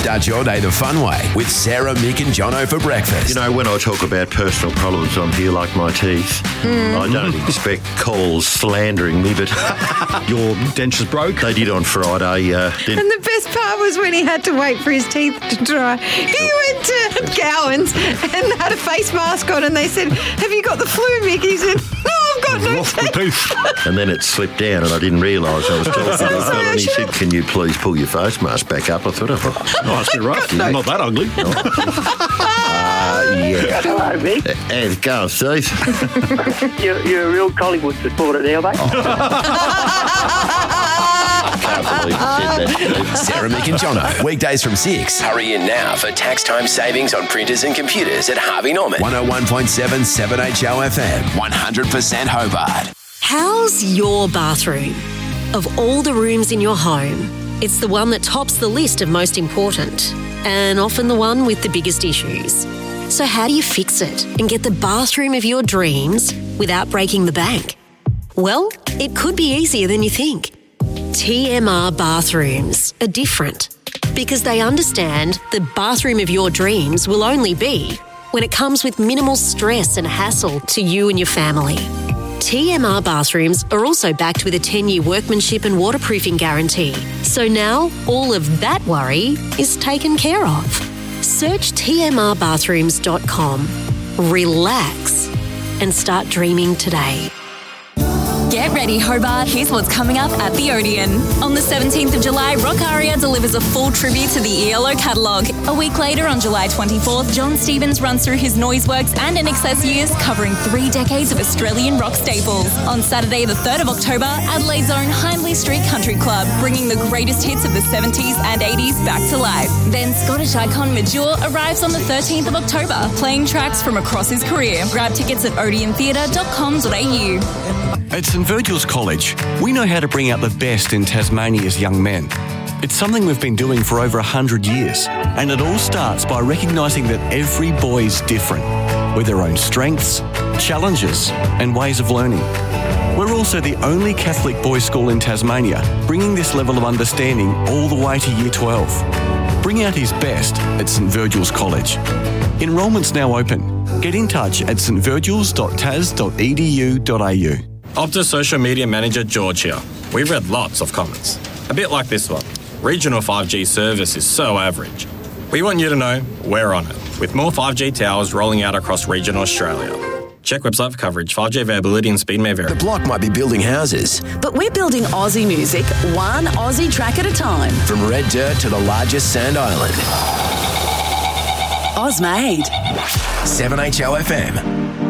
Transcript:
Start your day the fun way with Sarah, Mick and Jono for breakfast. You know, when I talk about personal problems on here, like my teeth, I don't expect calls slandering me, but your dentures broke. They did on Friday. And the best part was when he had to wait for his teeth to dry. He went to Gowan's and had a face mask on, and they said, "Have you got the flu, Mick?" He said, "No, I've got no teeth." And then it slipped down, and I didn't realise I was talking to the fella, and he said, "Can you please pull your face mask back up?" I thought, nice and rough. You're not that ugly. Yeah. Hello, Mick. And go on, Steve. You're a real Collingwood supporter now, mate. Can't believe you said that. Sarah, Mick and Jono. Weekdays from 6. Hurry in now for tax time savings on printers and computers at Harvey Norman. 101.7 7HO FM. 100% Hobart. How's your bathroom? Of all the rooms in your home, it's the one that tops the list of most important, and often the one with the biggest issues. So how do you fix it and get the bathroom of your dreams without breaking the bank? Well, it could be easier than you think. TMR Bathrooms are different because they understand the bathroom of your dreams will only be when it comes with minimal stress and hassle to you and your family. TMR Bathrooms are also backed with a 10-year workmanship and waterproofing guarantee. So now all of that worry is taken care of. Search tmrbathrooms.com, relax, and start dreaming today. Get ready, Hobart. Here's what's coming up at the Odeon. On the 17th of July, Rock Aria delivers a full tribute to the ELO catalogue. A week later, on July 24th, John Stevens runs through his Noiseworks and INXS years, covering 3 decades of Australian rock staples. On Saturday, the 3rd of October, Adelaide's own Hindley Street Country Club, bringing the greatest hits of the 70s and 80s back to life. Then Scottish icon Major arrives on the 13th of October, playing tracks from across his career. Grab tickets at odeontheatre.com.au. At St Virgil's College, we know how to bring out the best in Tasmania's young men. It's something we've been doing for over 100 years, and it all starts by recognising that every boy's different, with their own strengths, challenges, and ways of learning. We're also the only Catholic boys' school in Tasmania, bringing this level of understanding all the way to Year 12. Bring out his best at St Virgil's College. Enrolment's now open. Get in touch at stvirgils.tas.edu.au. Optus Social Media Manager George here. We've read lots of comments. A bit like this one. Regional 5G service is so average. We want you to know we're on it, with more 5G towers rolling out across regional Australia. Check website for coverage. 5G availability and speed may vary. The Block might be building houses, but we're building Aussie music, one Aussie track at a time. From red dirt to the largest sand island. Ozmade. 7HO FM.